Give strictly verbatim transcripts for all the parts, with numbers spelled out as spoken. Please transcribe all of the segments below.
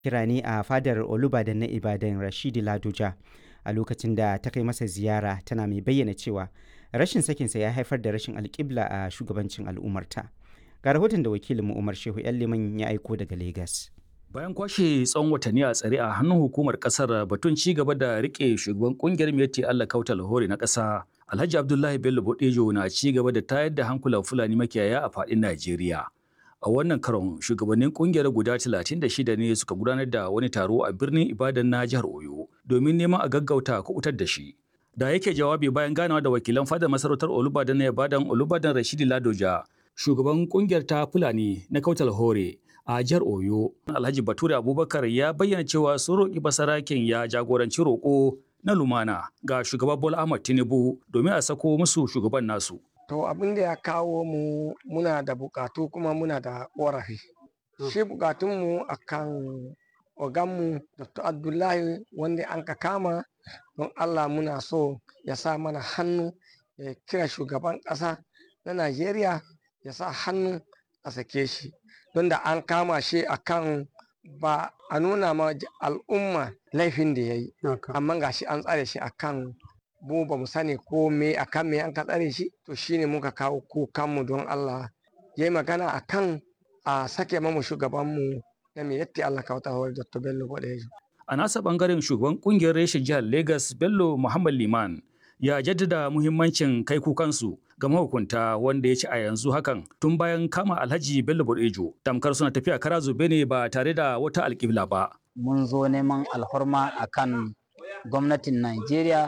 kira ne a fadar Olubadan na Ibadan Rashidi Ladoja a lokacin da ta kai masa ziyara, tana mai bayyana cewa rashin sakinsa ya haifar da rashin alƙibla a shugabancin al'ummarta. Ga rahoton da wakilinmu Umar Shehu Liman ya aiko daga Legas. Bayan kwashe tsawon watanni a tsare a hannun hukumar kasar, batun ci gaba da rike shugaban kungiyar Miyetti Allah Kautal Hore na ƙasa, Alhaji Abdullahi Bello Bodejo, na ci gaba da tayar da hankulan Fulani makiyaya a faɗin Najeriya. A wannan karon, shugabannin kungiyar guda talatin da shida ne suka gudanar da wani taro a birnin Ibadan na jihar Oyo domin neman a gaggauta kubutar da shi. Da yake jawabi bayan ganawa da wakilan fadar masarautar Olubadan na Ibadan, Olubadan Rashidi Ladoja, shugaban kungiyar ta Fulani na Kautal Hore a jihar Oyo, Alhaji Bature Abubakar, ya bayyana cewa sun roƙi basaraken ya jagoranci roƙo na lumana ga shugaba Bola Ahmed Tinubu domin a sako musu shugaban nasu. To abin da ya kawo mu, muna da bukatu kuma muna da ƙorafi. Shi bukatunmu akan oganmu Doctor Abdullahi wanda an ka kama, don Allah muna so ya sa mana hannu, ya kira shugaban ƙasa na Najeriya ya sa hannu a sake shi. Don da an kama shi akan ba a nuna ma al'umma laifin da ya yi, amma ga shi an tsare shi akan mu ba mu sani ko me akan me an ka tsare shi. To shine muka kawo kukanmu don Allah ya yi magana akan a sake mamu shugabanmu na Miyetti Allah Kautal Hore Doctor Bello Bodejo. A nasa bangaren shugaban kungiyar reshen jihar Lagos Bello Muhammad Liman ya jaddada muhimmancin kai kukansu ga mahukunta, wanda ya ci a yanzu hakan tun bayan kama Alhaji Bello Bodejo tamkar suna tafiya kara zube ne ba tare da wata alƙibla ba. Mun zo neman alhorma akan gwamnatin Najeriya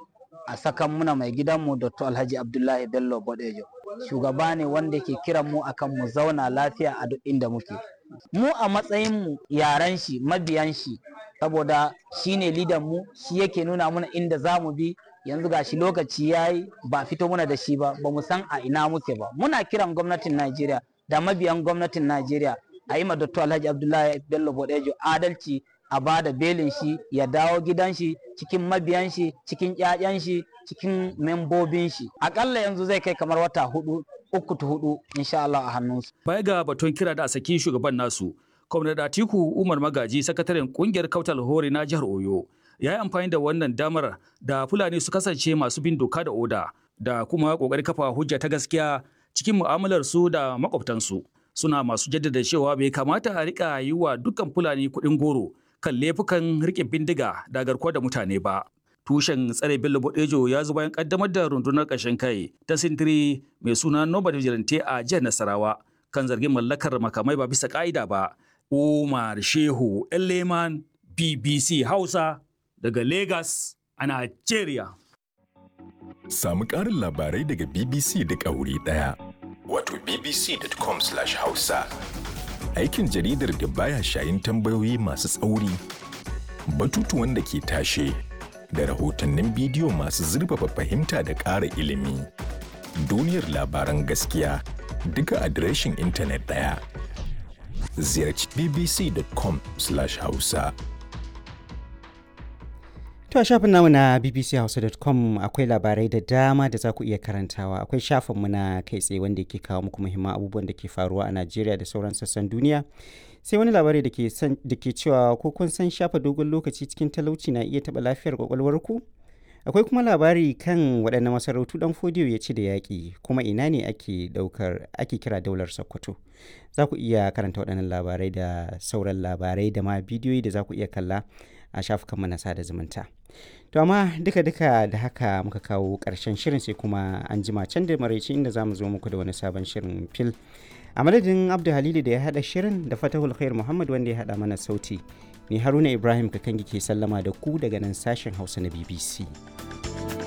a sakan muna mai gidanmu Doctor Alhaji Abdullahi Bello Bodejo. Shugaba ne wanda ke kiran mu akan mu zauna lafiya a duk inda muke. Mu a matsayin mu yaran shi, mabiyan shi, saboda shine lidan mu, shi yake nuna mana inda za mu bi. Yanzu gashi lokaci yayi ba fito muna da shi ba, ba mu san a ina muke ba. Muna kiran gwamnatin Najeriya da mabiyan gwamnatin Najeriya a yi ma Doctor Alhaji Abdullahi Bello Bodejo adalci, a ba da belin shi ya dawo gidan shi cikin mabiyan shi, cikin ƴaƴan shi, cikin membobin shi. Akalla yanzu zai kai kamar wata hudu, uku ta hudu insha Allah a hannunsu. Baya ga batun kira da a saki shugaban nasu, Kwamnati Atiku Umar Magaji, sakataren kungiyar Kautal Hore na jihar Oyo, ya yi amfani da wannan damar da Fulani su kasance masu bin doka da oda da kuma ƙoƙarin kafa hujja ta gaskiya cikin mu'amalar su da makwabtansu. Suna masu jaddada cewa bai kamata a rika yi wa dukkan Fulani kuɗin goro kan laifukan riƙe bindiga da garkuwa da mutane ba. Tushen tsare Bello Bodejo ya zo bayan kaddamar da rundunar ƙarshen kai ta sintiri mai suna Nobel Vigilante a jihar Nasarawa kan zargin mallakar makamai ba bisa ƙa'ida ba. Umar Shehu Liman, B B C Hausa daga Legas a Najeriya. Samu ƙarin labarai daga B B C da ƙauri ɗaya. Wato b b c dot com slash hausa. Aikin jaridar da baya shayin tambayoyi masu tsauri, batutuwan da ke tashe, da rahotannin bidiyo masu zurfafa fahimta da ƙara ilimi. Duniyar labaran gaskiya duka adireshin intanet ɗaya. Ziyarci b b c dot com slash hausa. To a shafin namu na b b c hausa dot com akwai labarai da dama da za ku iya karantawa. Akwai shafinmu na kai tsaye wanda ke kawo muku muhimman abubuwan da ke faruwa a Najeriya da sauran sassan duniya. Sai wani labari da ke da ke cewa ko kun san shafa dogon lokaci cikin talauci na iya taɓa lafiyar kwakwalwarku? Akwai kuma labari kan waɗanne masarautu ɗan Fodiyo ya ci da yaƙi, kuma ina ne ake ɗaukar ake kira daular Sokoto. Za ku iya karanta waɗannan labarai da sauran labarai da ma bidiyoyi da za ku iya kalla a shafukanmu na sada zumunta. To amma duka-duka da haka muka kawo ƙarshen shirin, sai kuma an jima can da maraice inda za mu zo muku da wani sabon shirin fil. A madadin Abdu Halilu da ya haɗa shirin da Fatahul Khair Muhammad wanda ya haɗa mana sauti, ni Haruna Ibrahim Kakangi ke sallama da ku daga nan sashen Hausa na B B C.